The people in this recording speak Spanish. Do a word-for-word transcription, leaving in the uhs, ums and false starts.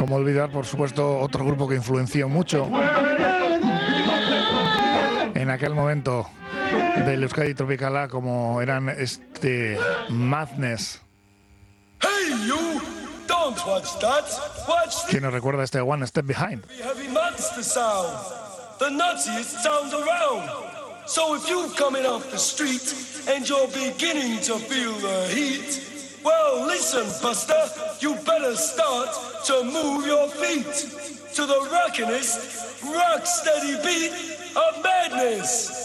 cómo olvidar, por supuesto, otro grupo que influenció mucho en aquel momento del Euskadi Tropicala, como eran este Madness. Hey you, don't watch that. Watch ¿Quién nos recuerda este One Step Behind? the heavy monster sound, the nuttiest sound around. So if you're coming off the street and you're beginning to feel the heat, well listen, Buster, you better start to move your feet to the rockinest, rock steady beat of madness.